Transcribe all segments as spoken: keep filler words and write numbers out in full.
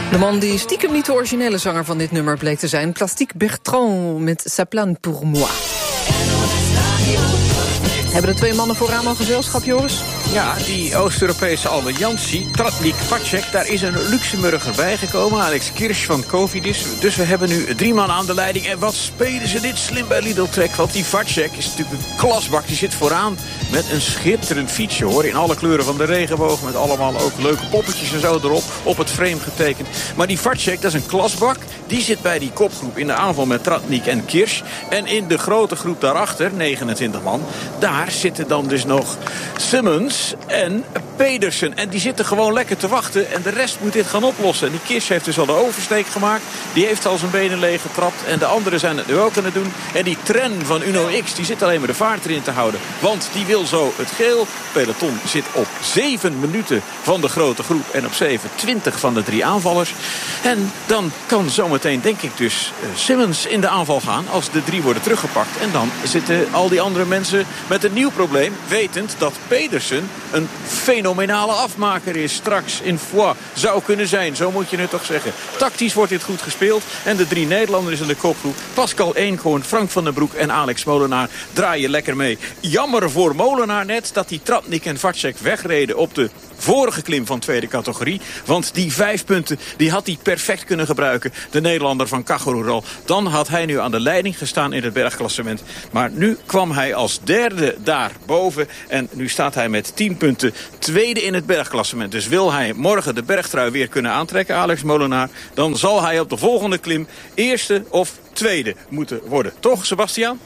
De man die stiekem niet de originele zanger van dit nummer bleek te zijn. Plastique Bertrand met Sa plane pour moi. Hebben de twee mannen vooraan al gezelschap, Joris? Ja, die Oost-Europese alliantie, Tratnik Vacek, daar is een Luxemburger bijgekomen, Alex Kirsch van Cofidis. Dus we hebben nu drie man aan de leiding. En wat spelen ze dit slim bij Lidl Trek? Want die Vacek is natuurlijk een klasbak. Die zit vooraan met een schitterend fietsje, hoor. In alle kleuren van de regenboog, met allemaal ook leuke poppetjes en zo erop, op het frame getekend. Maar die Vacek, dat is een klasbak. Die zit bij die kopgroep in de aanval met Tratnik en Kirsch. En in de grote groep daarachter, negenentwintig man, daar zitten dan dus nog Simmons en Pedersen. En die zitten gewoon lekker te wachten. En de rest moet dit gaan oplossen. En die Kirsch heeft dus al de oversteek gemaakt. Die heeft al zijn benen leeg getrapt. En de anderen zijn het nu ook aan het doen. En die Tren van Uno X, die zit alleen maar de vaart erin te houden. Want die wil zo het geel. Peloton zit op zeven minuten van de grote groep. En op zeven twintig van de drie aanvallers. En dan kan zometeen, denk ik dus, Simmons in de aanval gaan. Als de drie worden teruggepakt. En dan zitten al die andere mensen met een nieuw probleem. Wetend dat Pedersen een fenomenale afmaker is. Straks in Foix zou kunnen zijn. Zo moet je het toch zeggen. Tactisch wordt dit goed gespeeld. En de drie Nederlanders in de kopgroep, Pascal Eenhoorn, Frank van den Broek en Alex Molenaar, draaien lekker mee. Jammer voor Molenaar net dat die Tratnik en Vacek wegreden op de vorige klim van tweede categorie. Want die vijf punten die had hij perfect kunnen gebruiken. De Nederlander van Cagorural. Dan had hij nu aan de leiding gestaan in het bergklassement. Maar nu kwam hij als derde daar boven. En nu staat hij met tien punten tweede in het bergklassement. Dus wil hij morgen de bergtrui weer kunnen aantrekken, Alex Molenaar, dan zal hij op de volgende klim eerste of tweede moeten worden. Toch, Sebastiaan?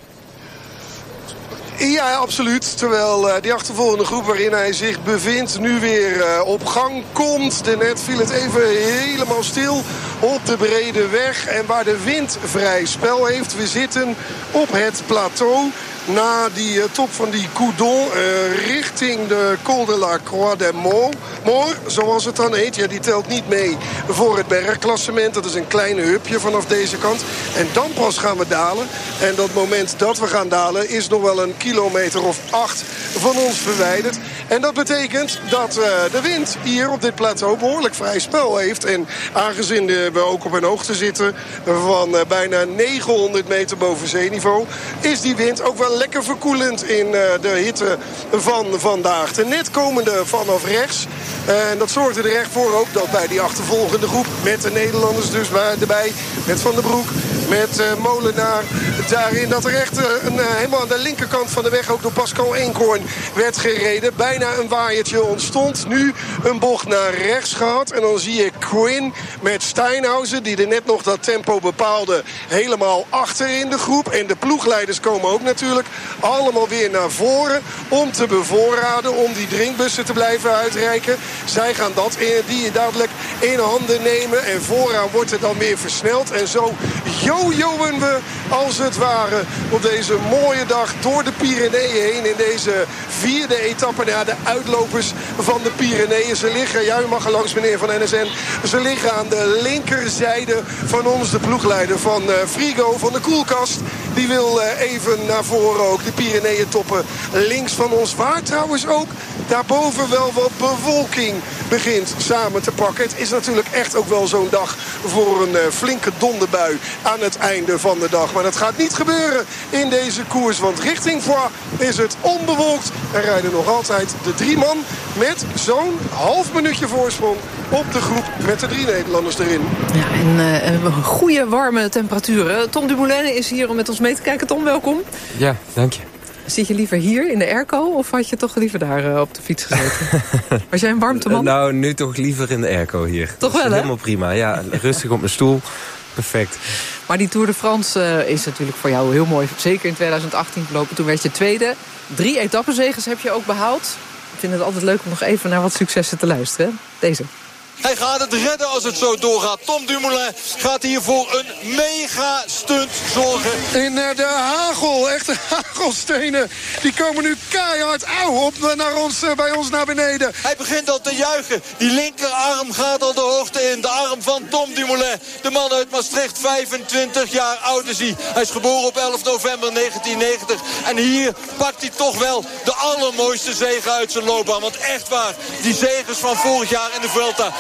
Ja, absoluut. Terwijl uh, die achtervolgende groep waarin hij zich bevindt nu weer uh, op gang komt. Daarnet viel het even helemaal stil op de brede weg. En waar de wind vrij spel heeft. We zitten op het plateau. Na die uh, top van die Coudon uh, richting de Col de la Croix des Morts, zoals het dan heet. Ja, die telt niet mee voor het bergklassement. Dat is een kleine hupje vanaf deze kant. En dan pas gaan we dalen. En dat moment dat we gaan dalen is nog wel een kilometer of acht van ons verwijderd. En dat betekent dat uh, de wind hier op dit plateau behoorlijk vrij spel heeft. En aangezien we ook op een hoogte zitten van uh, bijna negenhonderd meter boven zeeniveau, is die wind ook wel lekker verkoelend in uh, de hitte van vandaag. De net komende vanaf rechts. Uh, en dat zorgde er echt voor ook dat bij die achtervolgende groep, met de Nederlanders dus erbij, met Van den Broek, met uh, Molenaar, daarin dat er echt uh, een, uh, helemaal aan de linkerkant van de weg ook door Pascal Eenhoorn werd gereden. Bijna een waaiertje ontstond. Nu een bocht naar rechts gehad. En dan zie je Quinn met Steinhausen, die er net nog dat tempo bepaalde, helemaal achter in de groep. En de ploegleiders komen ook natuurlijk allemaal weer naar voren om te bevoorraden, om die drinkbussen te blijven uitreiken. Zij gaan dat in, die dadelijk in handen nemen. En vooraan wordt er dan weer versneld. En zo jojoen we als het ware op deze mooie dag door de Pyreneeën heen. In deze vierde etappe naar de uitlopers van de Pyreneeën. Ze liggen, ja u mag er langs meneer van N S N. Ze liggen aan de linkerzijde van ons. De ploegleider van uh, Frigo van de koelkast. Die wil uh, even naar voren ook de Pyreneeën toppen links van ons. Waar trouwens ook daarboven wel wat bewolking begint samen te pakken. Het is natuurlijk echt ook wel zo'n dag voor een uh, flinke donderbui aan het einde van de dag. Maar dat gaat niet gebeuren in deze koers. Want richting Foix is het onbewolkt. Er rijden nog altijd de drie man met zo'n half minuutje voorsprong op de groep met de drie Nederlanders erin. Ja, en uh, goede warme temperaturen. Tom Dumoulin is hier om met ons mee te kijken. Tom, welkom. Ja, dank je. Zit je liever hier in de airco of had je toch liever daar uh, op de fiets gezeten? Was jij een warmteman? Nou, nu toch liever in de airco hier. Toch wel, hè? Helemaal prima. Ja, rustig op mijn stoel. Perfect. Maar die Tour de France uh, is natuurlijk voor jou heel mooi. Zeker in tweeduizend achttien verlopen. Toen werd je tweede. Drie etappenzeges heb je ook behaald. Ik vind het altijd leuk om nog even naar wat successen te luisteren. Deze. Hij gaat het redden als het zo doorgaat. Tom Dumoulin gaat hier voor een mega stunt zorgen. In de hagel, echte hagelstenen. Die komen nu keihard auw op naar ons, bij ons naar beneden. Hij begint al te juichen. Die linkerarm gaat al de hoogte in. De arm van Tom Dumoulin. De man uit Maastricht, vijfentwintig jaar oud is hij. Hij is geboren op elf november negentien negentig. En hier pakt hij toch wel de allermooiste zege uit zijn loopbaan. Want echt waar, die zegens van vorig jaar in de Vuelta,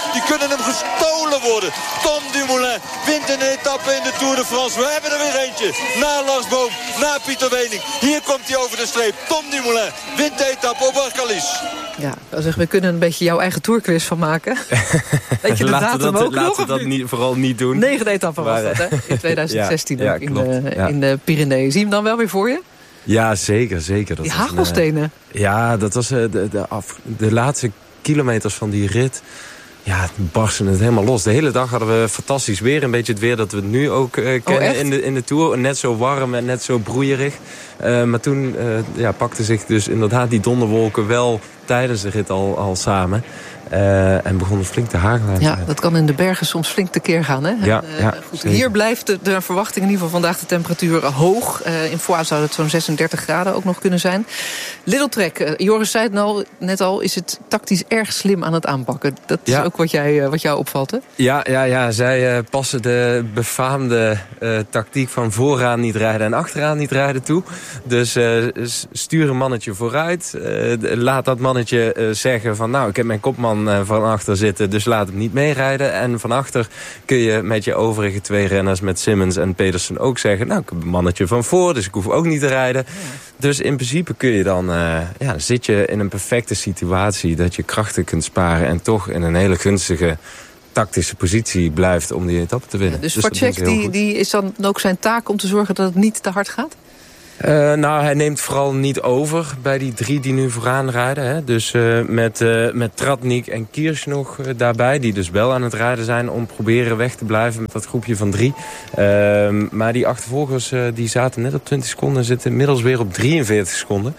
Die kunnen hem gestolen worden. Tom Dumoulin wint een etappe in de Tour de France. We hebben er weer eentje. Na Lars Boom, na Pieter Wening. Hier komt hij over de streep. Tom Dumoulin wint de etappe op Arcalis. Ja, zeg, we kunnen een beetje jouw eigen tourquiz van maken. Weet je de laten datum dat, ook laten nog? we dat niet, vooral niet doen. Negende etappe was maar, dat, hè? In twintig zestien ja, ook ja, in, de, ja. in de Pyreneeën. Zie je hem dan wel weer voor je? Ja, zeker, zeker. Dat Die was hagelstenen. Een, uh, ja, dat was uh, de, de, af, de laatste kilometers van die rit. Ja, het barstte het helemaal los. De hele dag hadden we fantastisch weer. Een beetje het weer dat we het nu ook uh, kennen oh, in, de, in de Tour. Net zo warm en net zo broeierig. Uh, maar toen uh, ja, pakten zich dus inderdaad die donderwolken wel tijdens de rit al, al samen. Uh, en begonnen flink te hagelen. Ja, dat kan in de bergen soms flink tekeer gaan. Hè? Ja, en, uh, ja, goed, hier blijft de, de verwachting in ieder geval vandaag de temperatuur hoog. Uh, in Foix zou het zo'n zesendertig graden ook nog kunnen zijn. Little Trek, uh, Joris zei het nou, net al, is het tactisch erg slim aan het aanpakken. Dat is ja. ook wat, jij, uh, wat jou opvalt, hè? Ja, ja, ja. zij uh, passen de befaamde uh, tactiek van vooraan niet rijden en achteraan niet rijden toe. Dus uh, stuur een mannetje vooruit. Uh, laat dat mannetje uh, zeggen van nou, ik heb mijn kopman van achter zitten, dus laat hem niet meerijden. En van achter kun je met je overige twee renners, met Simmons en Pedersen, ook zeggen, nou, ik heb een mannetje van voor, dus ik hoef ook niet te rijden. Ja. Dus in principe kun je dan, uh, ja, dan zit je in een perfecte situatie dat je krachten kunt sparen en toch in een hele gunstige tactische positie blijft om die etappe te winnen. Ja, dus dus Vacek, die, die is dan ook zijn taak om te zorgen dat het niet te hard gaat? Uh, nou, hij neemt vooral niet over bij die drie die nu vooraan rijden. Hè. Dus uh, met, uh, met Tratnik en Kirsch nog uh, daarbij, die dus wel aan het rijden zijn om proberen weg te blijven met dat groepje van drie. Uh, maar die achtervolgers uh, die zaten net op twintig seconden, zitten inmiddels weer op drieënveertig seconden.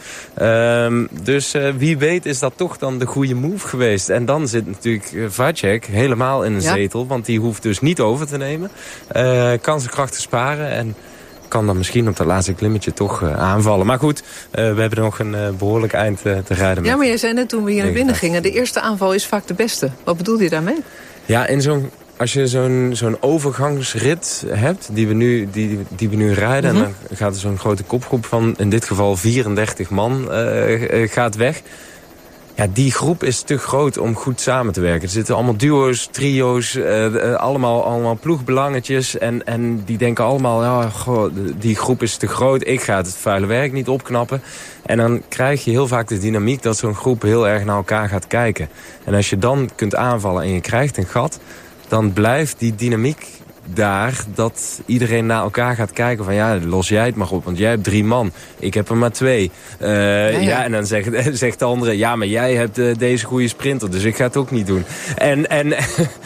Uh, dus uh, wie weet is dat toch dan de goede move geweest. En dan zit natuurlijk uh, Vacek helemaal in een ja. zetel, want die hoeft dus niet over te nemen. Uh, kan zijn krachten sparen en kan dan misschien op dat laatste klimmetje toch uh, aanvallen. Maar goed, uh, we hebben nog een uh, behoorlijk eind uh, te rijden. Ja, maar jij zei net toen we hier naar binnen gingen, de eerste aanval is vaak de beste. Wat bedoelde je daarmee? Ja, in zo'n, als je zo'n, zo'n overgangsrit hebt, die we nu, die, die we nu rijden, mm-hmm. en dan gaat er zo'n grote kopgroep van, in dit geval vierendertig man, uh, uh, gaat weg. Ja, die groep is te groot om goed samen te werken. Er zitten allemaal duo's, trio's, uh, uh, allemaal, allemaal ploegbelangetjes. En, en die denken allemaal, ja, goh, die groep is te groot. Ik ga het vuile werk niet opknappen. En dan krijg je heel vaak de dynamiek dat zo'n groep heel erg naar elkaar gaat kijken. En als je dan kunt aanvallen en je krijgt een gat, dan blijft die dynamiek daar dat iedereen naar elkaar gaat kijken van ja, los jij het maar op, want jij hebt drie man. Ik heb er maar twee. Uh, ja, ja. ja, en dan zegt, zegt de andere, ja, maar jij hebt uh, deze goede sprinter, dus ik ga het ook niet doen. En, en,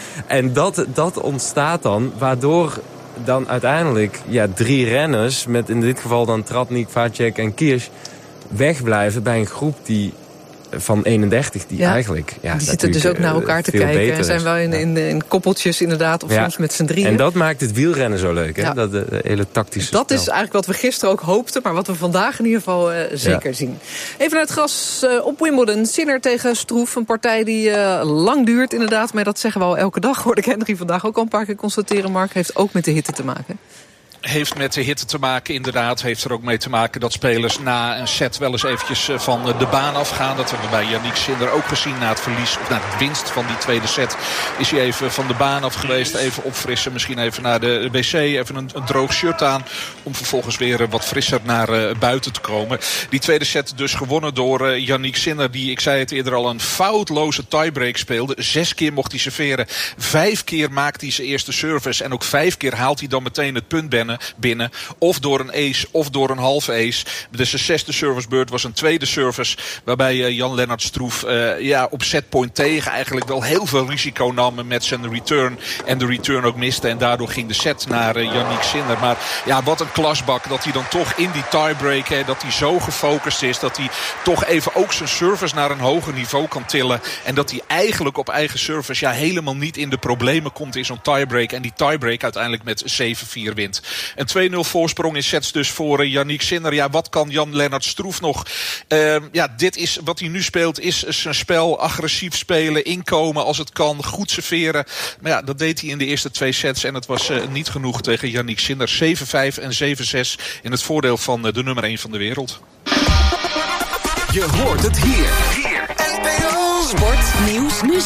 en dat, dat ontstaat dan, waardoor dan uiteindelijk ja, drie renners, met in dit geval dan Tratnik, Vacek en Kirsch, wegblijven bij een groep die van eenendertig, die ja, eigenlijk ja, die zitten dus ook naar elkaar te kijken. En zijn wel in, ja. in, in koppeltjes inderdaad, of ja. soms met z'n drieën. En dat maakt het wielrennen zo leuk, hè? Ja. Dat de, de hele tactische Dat spel. is eigenlijk wat we gisteren ook hoopten, maar wat we vandaag in ieder geval uh, zeker ja. zien. Even naar het gras uh, op Wimbledon. Sinner tegen Stroef, een partij die uh, lang duurt inderdaad, maar dat zeggen we al elke dag, hoorde ik Henry vandaag ook al een paar keer constateren. Mark, heeft ook met de hitte te maken. Heeft met de hitte te maken, inderdaad. Heeft er ook mee te maken dat spelers na een set wel eens eventjes van de baan afgaan. Dat hebben we bij Yannick Sinner ook gezien na het verlies, of na de winst van die tweede set. Is hij even van de baan af geweest, even opfrissen. Misschien even naar de wc, even een, een droog shirt aan. Om vervolgens weer wat frisser naar uh, buiten te komen. Die tweede set dus gewonnen door uh, Yannick Sinner. Die, ik zei het eerder al, een foutloze tiebreak speelde. Zes keer mocht hij serveren. Vijf keer maakt hij zijn eerste service. En ook vijf keer haalt hij dan meteen het punt binnen. binnen. Of door een ace, of door een half ace. Dus de zesde servicebeurt was een tweede service. Waarbij uh, Jan-Lennart Stroef uh, ja, op setpoint tegen eigenlijk wel heel veel risico nam met zijn return. En de return ook miste. En daardoor ging de set naar uh, Yannick Sinner. Maar ja, wat een klasbak. Dat hij dan toch in die tiebreak, hè, dat hij zo gefocust is. Dat hij toch even ook zijn service naar een hoger niveau kan tillen. En dat hij eigenlijk op eigen service ja, helemaal niet in de problemen komt in zo'n tiebreak. En die tiebreak uiteindelijk met zeven vier wint. Een twee nul voorsprong in sets dus voor uh, Yannick Sinner. Ja, wat kan Jan-Lennart Stroef nog? Uh, ja, dit is wat hij nu speelt, is zijn spel. Agressief spelen, inkomen als het kan, goed serveren. Maar ja, dat deed hij in de eerste twee sets. En het was uh, niet genoeg tegen Yannick Sinner. zeven vijf en zeven zes in het voordeel van uh, de nummer één van de wereld. Je hoort het hier. Hier. Sport, nieuws, muziek